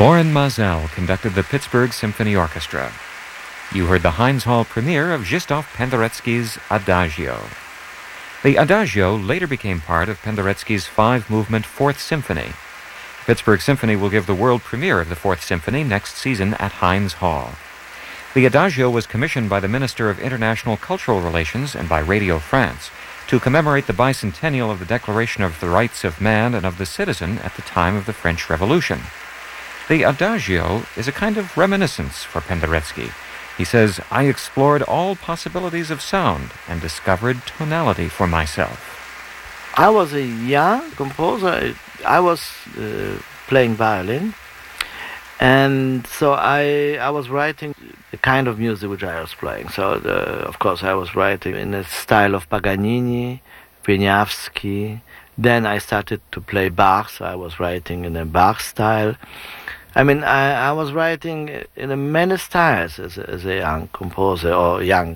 Loren Maazel conducted the Pittsburgh Symphony Orchestra. You heard the Heinz Hall premiere of Zdzisław Penderecki's Adagio. The Adagio later became part of Penderecki's five-movement Fourth Symphony. The Pittsburgh Symphony will give the world premiere of the Fourth Symphony next season at Heinz Hall. The Adagio was commissioned by the Minister of International Cultural Relations and by Radio France to commemorate the bicentennial of the Declaration of the Rights of Man and of the Citizen at the time of the French Revolution. The Adagio is a kind of reminiscence for Penderecki. He says, "I explored all possibilities of sound and discovered tonality for myself." I was a young composer. I was playing violin, and so I was writing the kind of music which I was playing. So, of course, I was writing in the style of Paganini, Wieniawski. Then I started to play Bach, so I was writing in a Bach style. I mean, I was writing in many styles as a young composer, or young,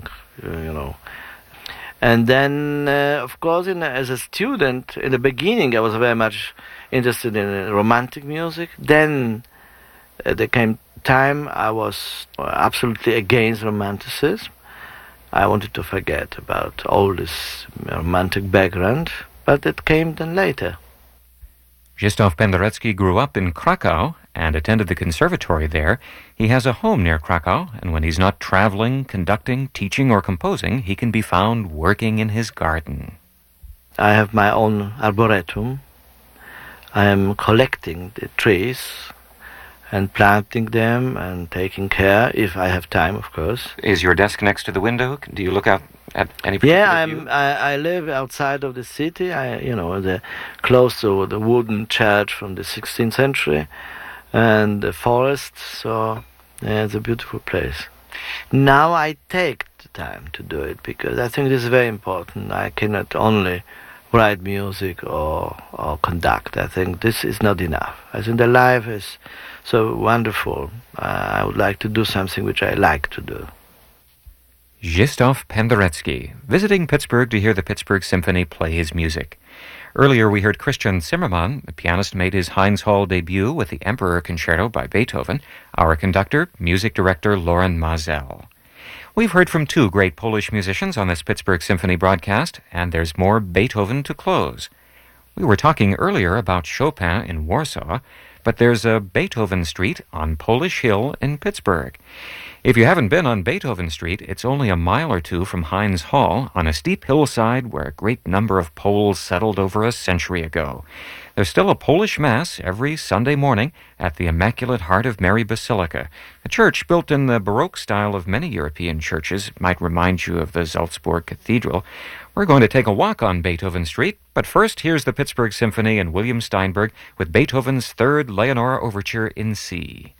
And then, of course, as a student, in the beginning, I was very much interested in romantic music. Then there came time I was absolutely against romanticism. I wanted to forget about all this romantic background, but it came then later. Zdzisław Penderecki grew up in Krakow and attended the conservatory there. He has a home near Krakow, and when he's not traveling, conducting, teaching, or composing, he can be found working in his garden. I have my own arboretum. I am collecting the trees and planting them and taking care, if I have time, of course. Is your desk next to the window? Do you look out at any particular view? I live outside of the city. Close to the wooden church from the 16th century and the forest. So it's a beautiful place. Now I take the time to do it because I think this is very important. I cannot only write music or conduct. I think this is not enough. I think the life is so wonderful. I would like to do something which I like to do. Zdzisław Penderecki, visiting Pittsburgh to hear the Pittsburgh Symphony play his music. Earlier we heard Christian Zimmermann. The pianist made his Heinz Hall debut with the Emperor Concerto by Beethoven. Our conductor, music director Loren Maazel. We've heard from two great Polish musicians on this Pittsburgh Symphony broadcast, and there's more Beethoven to close. We were talking earlier about Chopin in Warsaw, but there's a Beethoven Street on Polish Hill in Pittsburgh. If you haven't been on Beethoven Street, it's only a mile or two from Heinz Hall on a steep hillside where a great number of Poles settled over a century ago. There's still a Polish Mass every Sunday morning at the Immaculate Heart of Mary Basilica, a church built in the Baroque style of many European churches. It might remind you of the Salzburg Cathedral. We're going to take a walk on Beethoven Street, but first here's the Pittsburgh Symphony and William Steinberg with Beethoven's Third Leonora Overture in C.